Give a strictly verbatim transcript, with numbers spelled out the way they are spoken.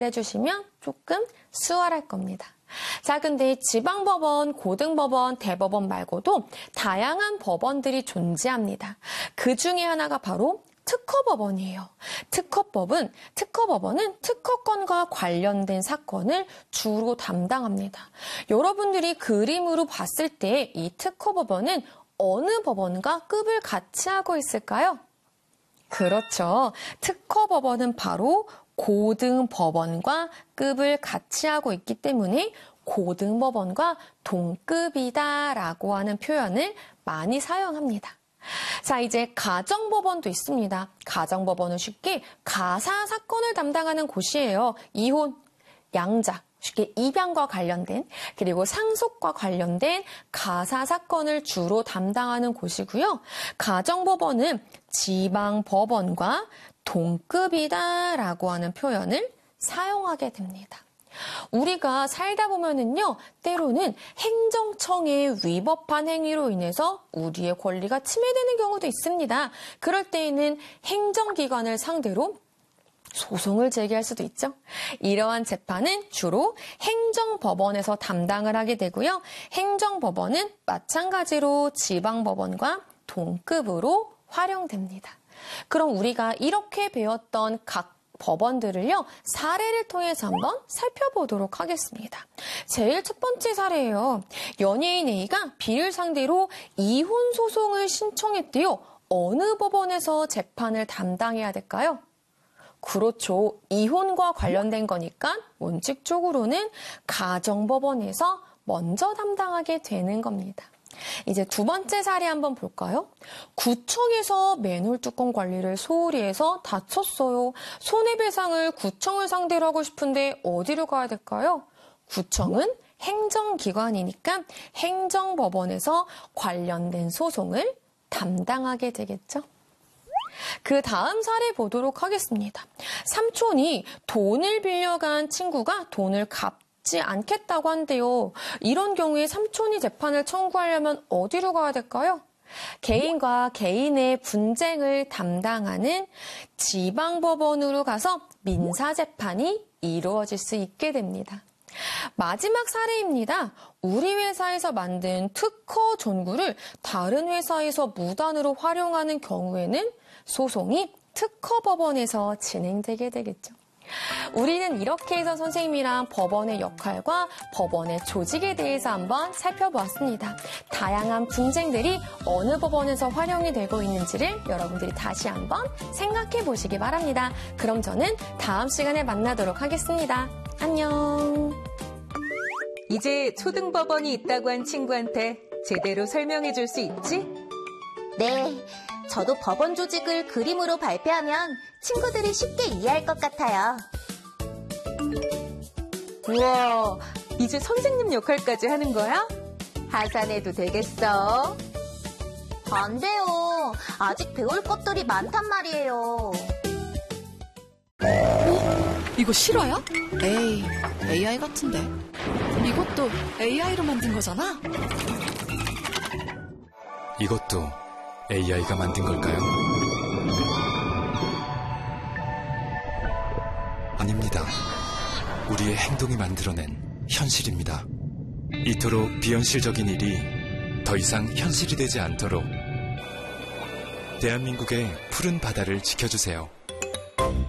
해주시면 조금 수월할 겁니다. 자, 근데 지방법원, 고등법원, 대법원 말고도 다양한 법원들이 존재합니다. 그 중에 하나가 바로 특허법원이에요. 특허법은, 특허법원은 특허권과 관련된 사건을 주로 담당합니다. 여러분들이 그림으로 봤을 때 이 특허법원은 어느 법원과 급을 같이 하고 있을까요? 그렇죠. 특허법원은 바로 고등법원과 급을 같이 하고 있기 때문에 고등법원과 동급이다라고 하는 표현을 많이 사용합니다. 자, 이제 가정법원도 있습니다. 가정법원은 쉽게 가사 사건을 담당하는 곳이에요. 이혼, 양자, 쉽게 입양과 관련된 그리고 상속과 관련된 가사 사건을 주로 담당하는 곳이고요. 가정법원은 지방법원과 동급이다라고 하는 표현을 사용하게 됩니다. 우리가 살다 보면은요, 때로는 행정청에 위법한 행위로 인해서 우리의 권리가 침해되는 경우도 있습니다. 그럴 때에는 행정기관을 상대로 소송을 제기할 수도 있죠. 이러한 재판은 주로 행정법원에서 담당을 하게 되고요. 행정법원은 마찬가지로 지방법원과 동급으로 활용됩니다. 그럼 우리가 이렇게 배웠던 각 법원들을요, 사례를 통해서 한번 살펴보도록 하겠습니다. 제일 첫 번째 사례예요. 연예인 A가 B를 상대로 이혼 소송을 신청했대요. 어느 법원에서 재판을 담당해야 될까요? 그렇죠. 이혼과 관련된 거니까 원칙적으로는 가정법원에서 먼저 담당하게 되는 겁니다. 이제 두 번째 사례 한번 볼까요? 구청에서 맨홀 뚜껑 관리를 소홀히 해서 다쳤어요. 손해배상을 구청을 상대로 하고 싶은데 어디로 가야 될까요? 구청은 행정기관이니까 행정법원에서 관련된 소송을 담당하게 되겠죠. 그 다음 사례 보도록 하겠습니다. 삼촌이 돈을 빌려간 친구가 돈을 갚지 않겠다고 한대요. 이런 경우에 삼촌이 재판을 청구하려면 어디로 가야 될까요? 개인과 개인의 분쟁을 담당하는 지방법원으로 가서 민사재판이 이루어질 수 있게 됩니다. 마지막 사례입니다. 우리 회사에서 만든 특허 전구를 다른 회사에서 무단으로 활용하는 경우에는 소송이 특허법원에서 진행되게 되겠죠. 우리는 이렇게 해서 선생님이랑 법원의 역할과 법원의 조직에 대해서 한번 살펴보았습니다. 다양한 분쟁들이 어느 법원에서 활용이 되고 있는지를 여러분들이 다시 한번 생각해 보시기 바랍니다. 그럼 저는 다음 시간에 만나도록 하겠습니다. 안녕. 이제 초등법원이 있다고 한 친구한테 제대로 설명해 줄 수 있지? 네. 저도 법원 조직을 그림으로 발표하면 친구들이 쉽게 이해할 것 같아요. 우와, 이제 선생님 역할까지 하는 거야? 하산해도 되겠어? 안 돼요. 아직 배울 것들이 많단 말이에요. 어? 이거 실화야? 에이, 에이아이 같은데. 이것도 에이아이로 만든 거잖아? 이것도 에이아이가 만든 걸까요? 아닙니다. 우리의 행동이 만들어낸 현실입니다. 이토록 비현실적인 일이 더 이상 현실이 되지 않도록 대한민국의 푸른 바다를 지켜주세요.